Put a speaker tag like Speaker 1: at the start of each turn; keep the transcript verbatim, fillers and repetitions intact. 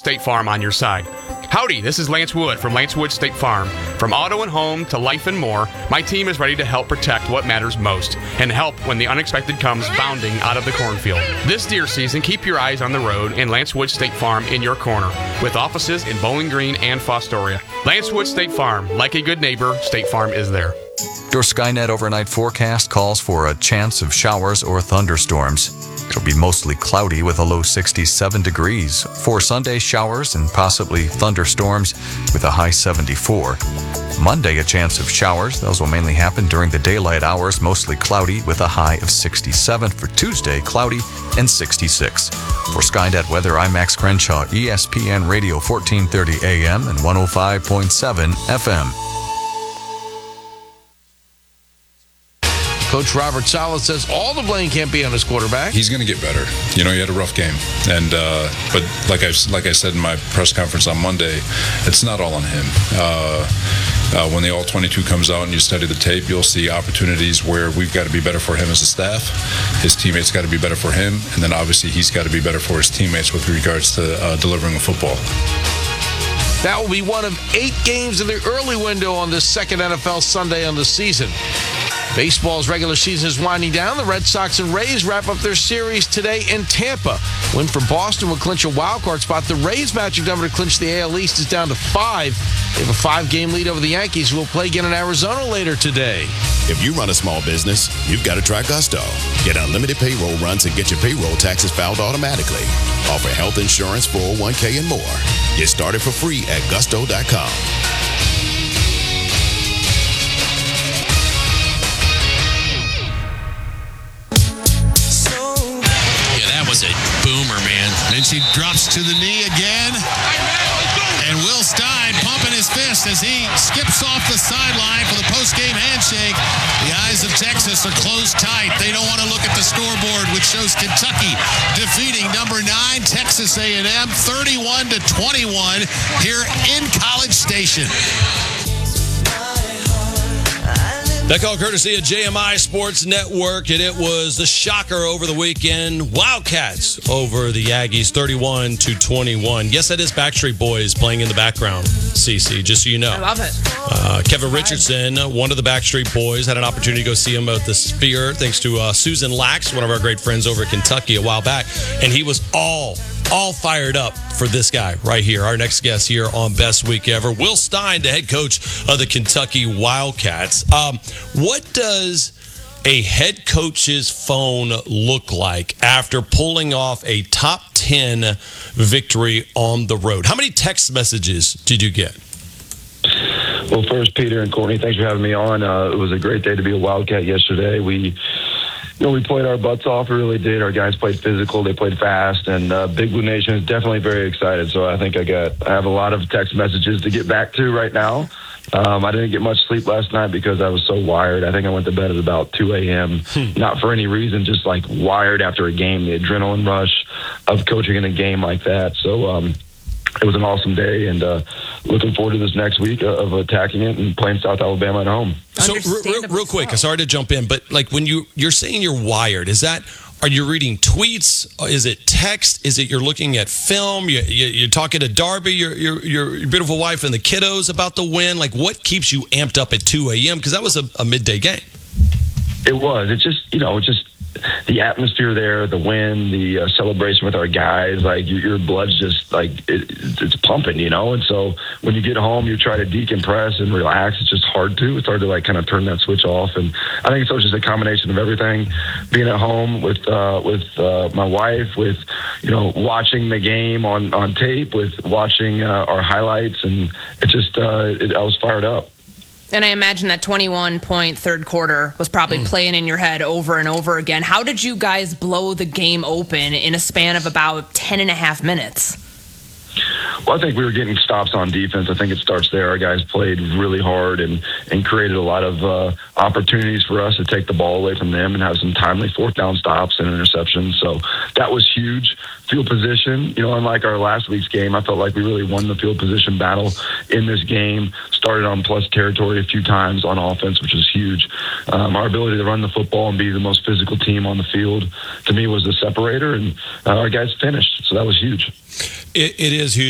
Speaker 1: State Farm on your side. Howdy, this is Lance Wood from Lance Wood State Farm. From auto and home to life and more, my team is ready to help protect what matters most and help when the unexpected comes bounding out of the cornfield. This deer season, keep your eyes on the road and Lance Wood State Farm in your corner with offices in Bowling Green and Fostoria. Lance Wood State Farm, like a good neighbor, State Farm is there.
Speaker 2: Your Skynet overnight forecast calls for a chance of showers or thunderstorms. It'll be mostly cloudy with a low sixty-seven degrees. For Sunday, showers and possibly thunderstorms with a high seventy-four. Monday, a chance of showers. Those will mainly happen during the daylight hours, mostly cloudy with a high of sixty-seven. For Tuesday, cloudy and sixty-six. For Skynet Weather, I'm Max Crenshaw, E S P N Radio fourteen thirty A M and one oh five point seven F M.
Speaker 3: Coach Robert Saleh says all the blame can't be on his quarterback.
Speaker 4: He's going to get better. You know, he had a rough game, and uh, but like I like I said in my press conference on Monday, it's not all on him. Uh, uh, when the all twenty-two comes out and you study the tape, you'll see opportunities where we've got to be better for him as a staff. His teammates got to be better for him, and then obviously he's got to be better for his teammates with regards to uh, delivering a football.
Speaker 3: That will be one of eight games in the early window on this second N F L Sunday on the season. Baseball's regular season is winding down. The Red Sox and Rays wrap up their series today in Tampa. Win for Boston will clinch a wild card spot. The Rays' magic number to clinch the A L East is down to five. They have a five-game lead over the Yankees, who will play again in Arizona later today.
Speaker 5: If you run a small business, you've got to try Gusto. Get unlimited payroll runs and get your payroll taxes filed automatically. Offer health insurance, four oh one k, and more. Get started for free at gusto dot com.
Speaker 6: Was a boomer, man. Then she drops to the knee again. And Will Stein pumping his fist as he skips off the sideline for the post-game handshake. The eyes of Texas are closed tight. They don't want to look at the scoreboard, which shows Kentucky defeating number nine Texas A and M thirty-one to twenty-one here in College Station.
Speaker 7: That call courtesy of J M I Sports Network, and it was the shocker over the weekend. Wildcats over the Aggies, thirty-one to twenty-one. Yes, that is Backstreet Boys playing in the background, Cece, just so you know.
Speaker 8: I love it.
Speaker 7: Uh, Kevin Richardson, one of the Backstreet Boys, had an opportunity to go see him at the Sphere, thanks to uh, Susan Lax, one of our great friends over at Kentucky a while back, and he was all all fired up for this guy right here, our next guest here on Best Week Ever. Will Stein, the head coach of the Kentucky Wildcats. Um, what does a head coach's phone look like after pulling off a top ten victory on the road? How many text messages did you get?
Speaker 9: Well, first, Peter and Courtney, thanks for having me on. Uh, it was a great day to be a Wildcat yesterday. We You know, we played our butts off. We really did. Our guys played physical. They played fast. And uh, Big Blue Nation is definitely very excited. So I think I got I have a lot of text messages to get back to right now. Um, I didn't get much sleep last night because I was so wired. I think I went to bed at about two a.m. Not for any reason, just like wired after a game, the adrenaline rush of coaching in a game like that. So um, it was an awesome day, and uh, looking forward to this next week of attacking it and playing South Alabama at home.
Speaker 7: So real, real quick, I'm sorry to jump in, but like when you, you're saying you're wired, is that, are you reading tweets? Is it text? Is it you're looking at film? You, you, you're talking to Darby, your, your your beautiful wife, and the kiddos about the win? Like, what keeps you amped up at two a.m.? Because that was a, a midday game.
Speaker 9: It was. It's just, you know, it's just the atmosphere there, the win, the uh, celebration with our guys. Like, your, your blood's just, like, it, it's pumping, you know? And so when you get home, you try to decompress and relax. It's just hard to. It's hard to, like, kind of turn that switch off. And I think it's just a combination of everything. Being at home with uh, with uh, my wife, with, you know, watching the game on, on tape, with watching uh, our highlights. And it just, uh, it, I was fired up.
Speaker 8: And I imagine that twenty-one point third quarter was probably mm. playing in your head over and over again. How did you guys blow the game open in a span of about ten and a half minutes?
Speaker 9: Well, I think we were getting stops on defense. I think it starts there. Our guys played really hard and, and created a lot of uh, opportunities for us to take the ball away from them and have some timely fourth down stops and interceptions. So that was huge. Field position, you know, unlike our last week's game, I felt like we really won the field position battle in this game. Started on plus territory a few times on offense, which was huge. Um, our ability to run the football and be the most physical team on the field, to me, was the separator, and uh, our guys finished. So that was huge.
Speaker 7: It, it is huge.